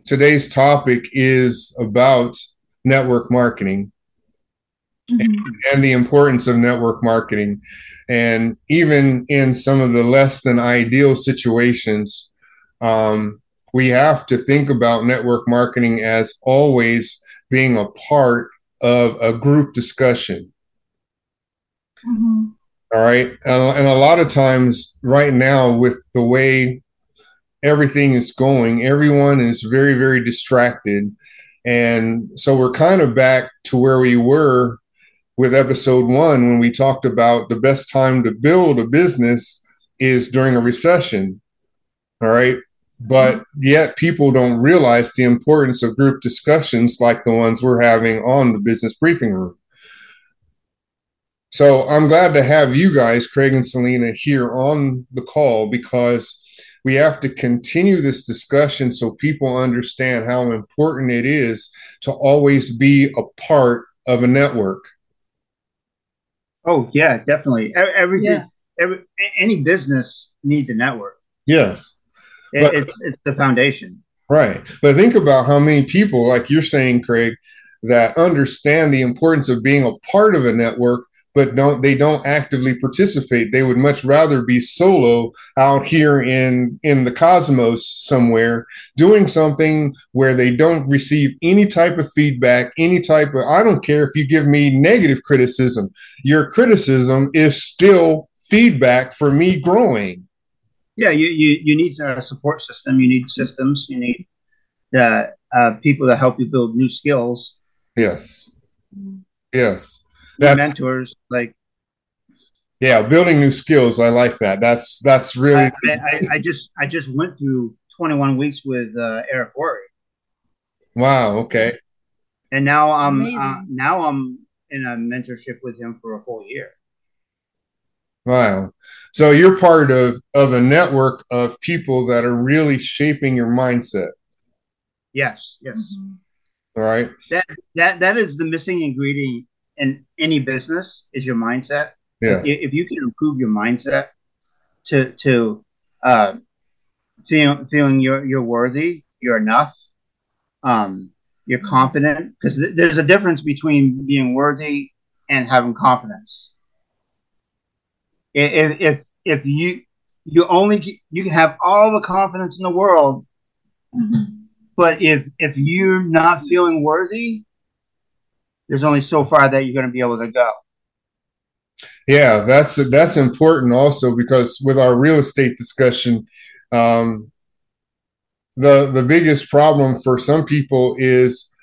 today's topic is about network marketing Hmm. and the importance of network marketing. And even in some of the less than ideal situations, um, we have to think about network marketing as always being a part of a group discussion. Hmm. All right. And a lot of times, right now, with the way everything is going, everyone is very, very distracted. And so we're kind of back to where we were with episode one when we talked about the best time to build a business is during a recession. All right. But yet people don't realize the importance of group discussions like the ones we're having on the business briefing room. So I'm glad to have you guys, Craig and Selena, here on the call because we have to continue this discussion so people understand how important it is to always be a part of a network. Oh yeah, definitely. Everything, every any business needs a network. Yes. It, But it's the foundation. right. But think about how many people, like you're saying, Craig, that understand the importance of being a part of a network, but don't actively participate. They would much rather be solo out here in the cosmos somewhere, doing something where they don't receive any type of feedback, any type of I don't care if you give me negative criticism. Your criticism is still feedback for me growing. Yeah, you need a support system. You need systems. You need people to help you build new skills. Yes. Yes. You need That's mentors. Like Yeah, building new skills. I like that. That's really I just went through 21 weeks with Eric Worre, wow. Okay. and now I'm in a mentorship with him for a whole year. Wow. So you're part of a network of people that are really shaping your mindset. Yes, yes. All right. that that is the missing ingredient in any business is your mindset. Yes. If you can improve your mindset to feeling you're worthy, you're enough, you're confident, because there's a difference between being worthy and having confidence. If you only you can have all the confidence in the world, but if you're not feeling worthy, there's only so far that you're going to be able to go. Yeah, that's important also because with our real estate discussion, um, the biggest problem for some people is